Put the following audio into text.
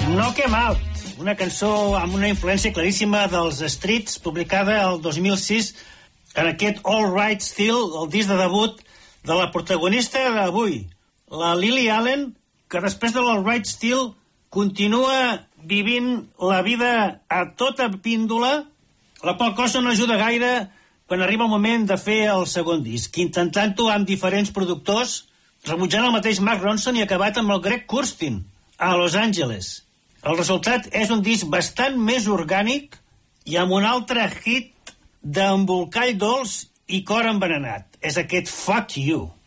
No que mal, una cançó amb una influència claríssima dels Streets, publicada el 2006 en aquest All Right Still, el disc de debut de la protagonista d'avui, la Lily Allen, que després de l'All Right Still continua vivint la vida a tota píndola, la qual cosa no ajuda gaire quan arriba el moment de fer el segon disc, intentant-ho amb diferents productors, rebutjant el mateix Mark Ronson i acabat amb el Greg Kurstin, a Los Angeles. El resultat és un disc bastant més orgànic i amb un altre hit d'embolcall dolç i cor envenenat. És aquest Fuck You.